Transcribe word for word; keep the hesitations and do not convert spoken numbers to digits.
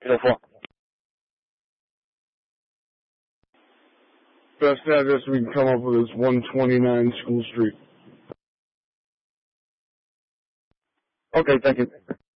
eight oh four. Best address we can come up with is one twenty-nine School Street. Okay, thank you.